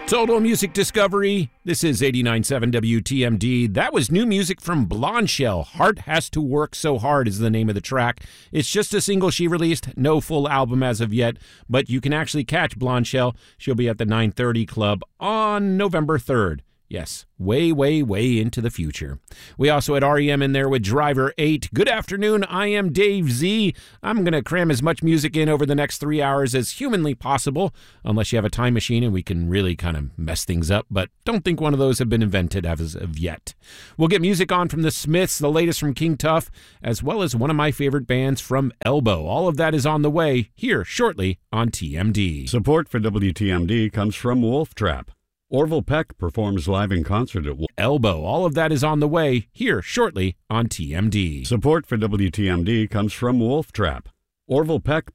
Total Music Discovery. This is 89.7 WTMD. That was new music from Blondshell. Heart Has to Work So Hard is the name of the track. It's just a single she released, no full album as of yet, but you can actually catch Blondshell. She'll be at the 930 Club on November 3rd. Yes, way, way, way into the future. We also had REM in there with Driver 8. Good afternoon, I am Dave Z. I'm going to cram as much music in over the next 3 hours as humanly possible, unless you have a time machine and we can really kind of mess things up, but don't think one of those have been invented as of yet. We'll get music on from the Smiths, the latest from King Tuff, as well as one of my favorite bands from Elbow. All of that is on the way here shortly on TMD. Support for WTMD comes from Wolf Trap. Orville Peck performs live in concert at Elbow. All of that is on the way here shortly on TMD. Support for WTMD comes from Wolf Trap. Orville Peck